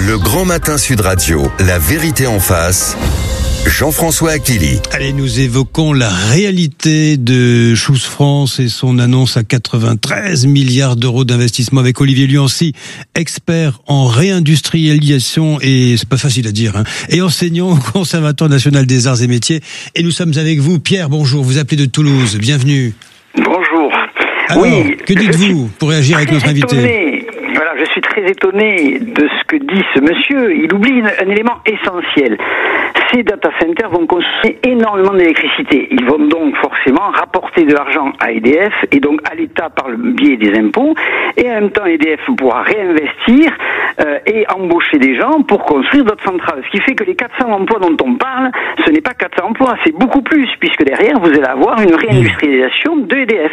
Le Grand Matin Sud Radio, la vérité en face. Jean-François Achilly. Allez, nous évoquons la réalité de Choose France et son annonce à 93 milliards d'euros d'investissement avec Olivier Luancy, expert en réindustrialisation et c'est pas facile à dire, et enseignant au Conservatoire national des arts et métiers. Et nous sommes avec vous, Pierre. Bonjour. Vous appelez de Toulouse. Bienvenue. Bonjour. Alors, oui, que dites-vous pour réagir avec notre invité? Voilà, je suis très étonné de ce que dit ce monsieur. Il oublie un élément essentiel. Ces data centers vont consommer énormément d'électricité. Ils vont donc forcément rapporter de l'argent à EDF et donc à l'État par le biais des impôts. Et en même temps, EDF pourra réinvestir et embaucher des gens pour construire d'autres centrales. Ce qui fait que les 400 emplois dont on parle, ce n'est pas 400 emplois, c'est beaucoup plus, puisque derrière, vous allez avoir une réindustrialisation de EDF.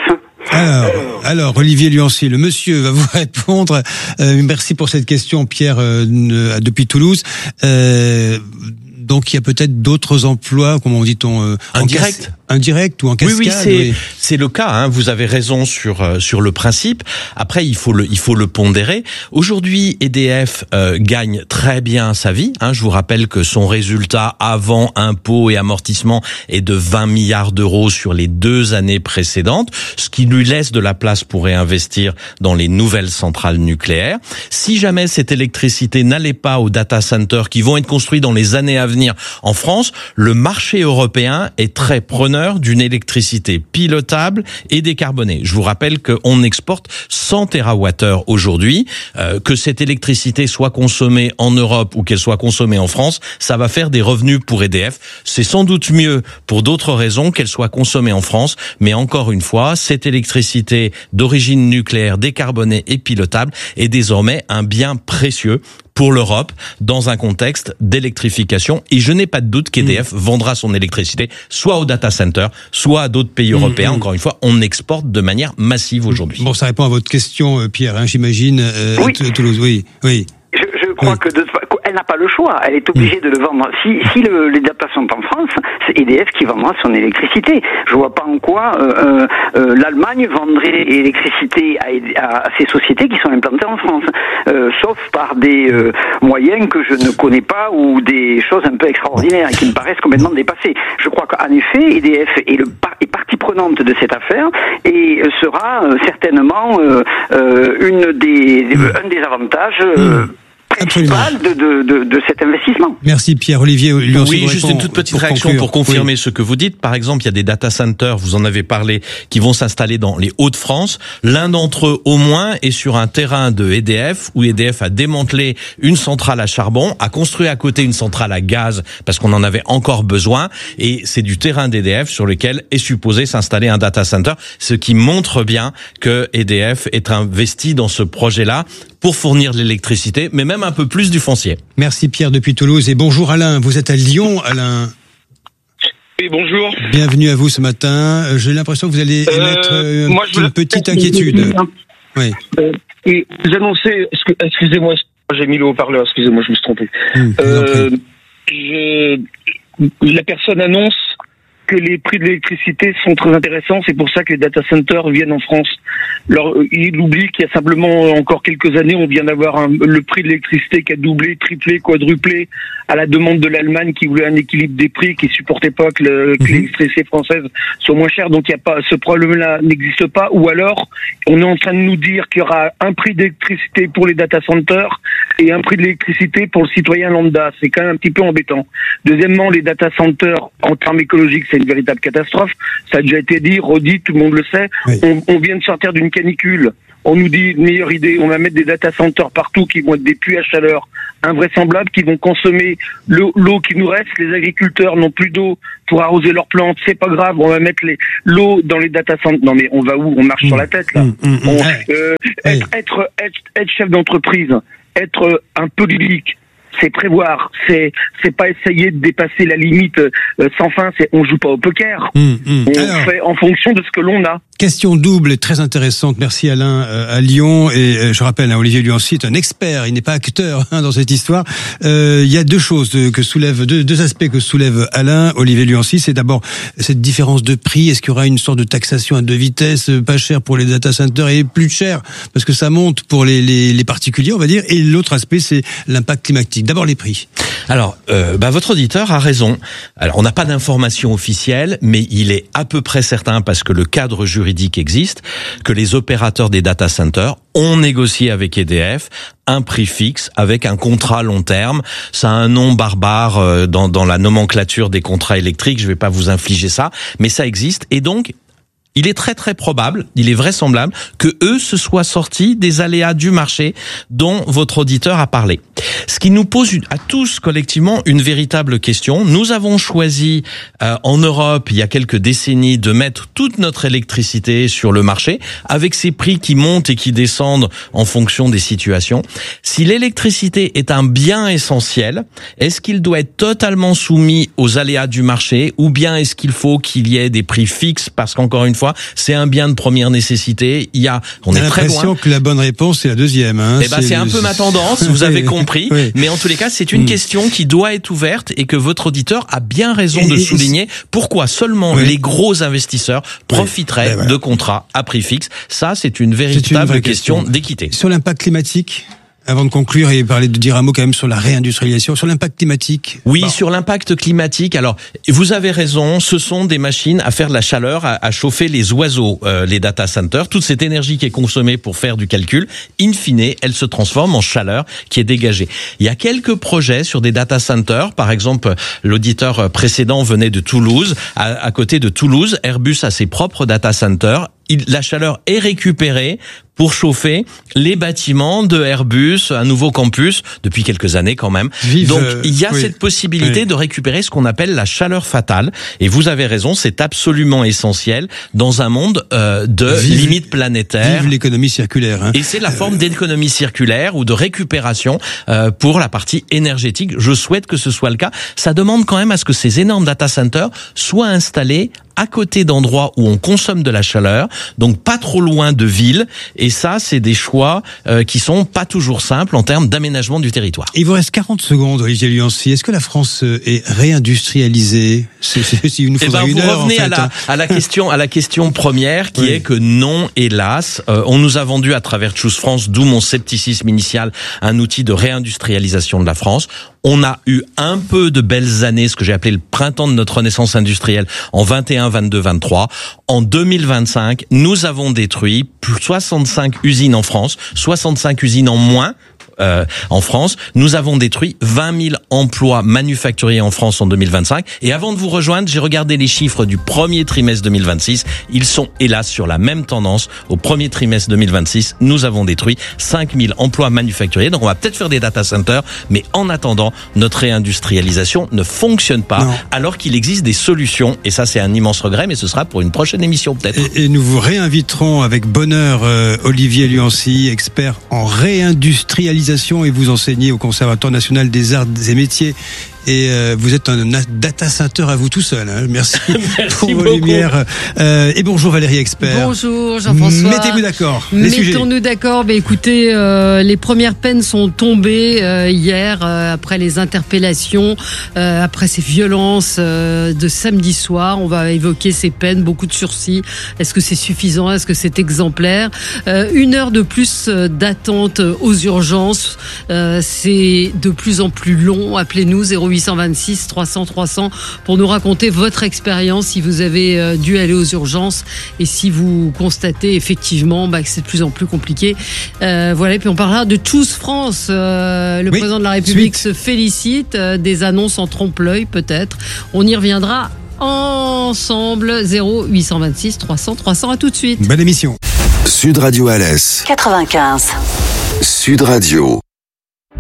Alors, Olivier Luancy, le monsieur va vous répondre. Merci pour cette question, Pierre, depuis Toulouse. Donc il y a peut-être d'autres emplois, comment dit-on, indirect ou en cascade. Oui, c'est le cas. Vous avez raison sur le principe. Après, il faut le pondérer. Aujourd'hui, EDF gagne très bien sa vie. Je vous rappelle que son résultat avant impôts et amortissements est de 20 milliards d'euros sur les 2 années précédentes, ce qui lui laisse de la place pour réinvestir dans les nouvelles centrales nucléaires. Si jamais cette électricité n'allait pas aux data centers qui vont être construits dans les années à venir en France, le marché européen est très preneur d'une électricité pilotable et décarbonée. Je vous rappelle qu'on exporte 100 TWh aujourd'hui. Que cette électricité soit consommée en Europe ou qu'elle soit consommée en France, ça va faire des revenus pour EDF. C'est sans doute mieux pour d'autres raisons qu'elle soit consommée en France, mais encore une fois, cette électricité d'origine nucléaire, décarbonée et pilotable est désormais un bien précieux pour l'Europe dans un contexte d'électrification. Et je n'ai pas de doute qu'EDF vendra son électricité soit au data center, soit à d'autres pays européens. Encore une fois, on exporte de manière massive aujourd'hui. Bon, ça répond à votre question, Pierre, j'imagine, oui. à Toulouse. Oui. Je crois que elle n'a pas le choix. Elle est obligée de le vendre. Si les data sont en France, c'est EDF qui vendra son électricité. Je vois pas en quoi l'Allemagne vendrait l'électricité à ces sociétés qui sont implantées en France, sauf par des moyens que je ne connais pas ou des choses un peu extraordinaires et qui me paraissent complètement dépassées. Je crois qu'en effet, EDF est partie prenante de cette affaire et sera certainement un des avantages principal de cet investissement. Merci Pierre. Olivier Luancy. Oui, juste une toute petite réaction pour confirmer ce que vous dites. Par exemple, il y a des data centers, vous en avez parlé, qui vont s'installer dans les Hauts-de-France. L'un d'entre eux, au moins, est sur un terrain de EDF, où EDF a démantelé une centrale à charbon, a construit à côté une centrale à gaz, parce qu'on en avait encore besoin, et c'est du terrain d'EDF sur lequel est supposé s'installer un data center, ce qui montre bien que EDF est investi dans ce projet-là pour fournir de l'électricité, mais même un peu plus du foncier. Merci Pierre depuis Toulouse et bonjour Alain. Vous êtes à Lyon, Alain. Oui, bonjour. Bienvenue à vous ce matin. J'ai l'impression que vous allez émettre une petite inquiétude. Oui. Vous annoncez, excusez-moi, j'ai mis le haut-parleur, excusez-moi, je me suis trompé. La personne annonce que les prix de l'électricité sont très intéressants, c'est pour ça que les data centers viennent en France. Alors, il oublie qu'il y a simplement encore quelques années, on vient d'avoir le prix de l'électricité qui a doublé, triplé, quadruplé à la demande de l'Allemagne qui voulait un équilibre des prix, qui supportait pas que l'électricité française soit moins chère. Donc il y a pas, ce problème-là n'existe pas. Ou alors, on est en train de nous dire qu'il y aura un prix d'électricité pour les data centers et un prix de l'électricité pour le citoyen lambda. C'est quand même un petit peu embêtant. Deuxièmement, les data centers, en termes écologiques, c'est une véritable catastrophe. Ça a déjà été dit, redit, tout le monde le sait. Oui. On vient de sortir d'une canicule. On nous dit, meilleure idée, on va mettre des data centers partout qui vont être des puits à chaleur invraisemblables, qui vont consommer l'eau qui nous reste. Les agriculteurs n'ont plus d'eau pour arroser leurs plantes. C'est pas grave, on va mettre l'eau dans les data centers. Non mais on va où? On marche sur la tête là. Être chef d'entreprise, être un politique, c'est prévoir, c'est pas essayer de dépasser la limite sans fin, on joue pas au poker. On fait en fonction de ce que l'on a. Question double et très intéressante. Merci Alain à Lyon. Et je rappelle, Olivier Luancy est un expert. Il n'est pas acteur dans cette histoire. Il y a deux choses deux aspects que soulève Alain. Olivier Luancy, c'est d'abord cette différence de prix. Est-ce qu'il y aura une sorte de taxation à deux vitesses, pas cher pour les data centers et plus cher parce que ça monte pour les particuliers, on va dire. Et l'autre aspect, c'est l'impact climatique. D'abord les prix. Alors, votre auditeur a raison. Alors, on n'a pas d'informations officielles, mais il est à peu près certain, parce que le cadre juridique existe, que les opérateurs des data centers ont négocié avec EDF un prix fixe avec un contrat long terme. Ça a un nom barbare dans la nomenclature des contrats électriques. Je vais pas vous infliger ça, mais ça existe. Et donc, il est très très probable, il est vraisemblable que eux se soient sortis des aléas du marché dont votre auditeur a parlé. Ce qui nous pose à tous collectivement une véritable question. Nous avons choisi en Europe, il y a quelques décennies, de mettre toute notre électricité sur le marché avec ces prix qui montent et qui descendent en fonction des situations. Si l'électricité est un bien essentiel, est-ce qu'il doit être totalement soumis aux aléas du marché, ou bien est-ce qu'il faut qu'il y ait des prix fixes, parce qu'encore une fois, c'est un bien de première nécessité. On est très loin. J'ai l'impression que la bonne réponse c'est la deuxième. C'est un peu ma tendance, vous avez compris. Oui. Mais en tous les cas, c'est une question qui doit être ouverte et que votre auditeur a bien raison de souligner. Pourquoi seulement les gros investisseurs profiteraient de contrats à prix fixe? Ça, c'est une véritable question d'équité. Sur l'impact climatique, avant de conclure et dire un mot quand même sur la réindustrialisation, sur l'impact climatique. Oui, sur l'impact climatique. Alors, vous avez raison, ce sont des machines à faire de la chaleur, à chauffer les oiseaux, les data centers. Toute cette énergie qui est consommée pour faire du calcul, in fine, elle se transforme en chaleur qui est dégagée. Il y a quelques projets sur des data centers. Par exemple, l'auditeur précédent venait de Toulouse. À côté de Toulouse, Airbus a ses propres data centers. La chaleur est récupérée pour chauffer les bâtiments de Airbus, un nouveau campus, depuis quelques années quand même. Donc il y a cette possibilité de récupérer ce qu'on appelle la chaleur fatale. Et vous avez raison, c'est absolument essentiel dans un monde de limites planétaires. Vive l'économie circulaire. Et c'est la forme d'économie circulaire ou de récupération pour la partie énergétique. Je souhaite que ce soit le cas. Ça demande quand même à ce que ces énormes data centers soient installés à côté d'endroits où on consomme de la chaleur, donc pas trop loin de villes. Et ça, c'est des choix qui sont pas toujours simples en termes d'aménagement du territoire. Il vous reste 40 secondes, Olivier Luancy. Est-ce que la France est réindustrialisée? Il nous faudra une heure, vous revenez à la question première, qui est que non, hélas. On nous a vendu à travers Choose France, d'où mon scepticisme initial, un outil de réindustrialisation de la France. On a eu un peu de belles années, ce que j'ai appelé le printemps de notre renaissance industrielle, en 21, 22, 23. En 2025, nous avons détruit 65 usines en France, 65 usines en moins. En France, nous avons détruit 20 000 emplois manufacturiers en France en 2025. Et avant de vous rejoindre, j'ai regardé les chiffres du premier trimestre 2026. Ils sont hélas sur la même tendance. Au premier trimestre 2026, nous avons détruit 5 000 emplois manufacturiers. Donc on va peut-être faire des data centers, mais en attendant, notre réindustrialisation ne fonctionne pas, alors qu'il existe des solutions. Et ça, c'est un immense regret, mais ce sera pour une prochaine émission peut-être. Et nous vous réinviterons avec bonheur Olivier Luancy, expert en réindustrialisation, et vous enseignez au Conservatoire national des arts et métiers. Et vous êtes un data center à vous tout seul. Merci, pour vos lumières. Et bonjour Valérie Expert. Bonjour Jean-François. Mettez-vous d'accord. Mettons-nous d'accord. Écoutez, les premières peines sont tombées hier après les interpellations, après ces violences de samedi soir. On va évoquer ces peines, beaucoup de sursis. Est-ce que c'est suffisant? Est-ce que c'est exemplaire? 1 heure de plus d'attente aux urgences. C'est de plus en plus long. Appelez-nous 0826 300 300 pour nous raconter votre expérience, si vous avez dû aller aux urgences et si vous constatez effectivement que c'est de plus en plus compliqué. Voilà, et puis on parlera de Choose France. Le président de la République se félicite des annonces en trompe-l'œil peut-être. On y reviendra ensemble. 0826 300 300. À tout de suite. Bonne émission. Sud Radio Alès 95. Sud Radio.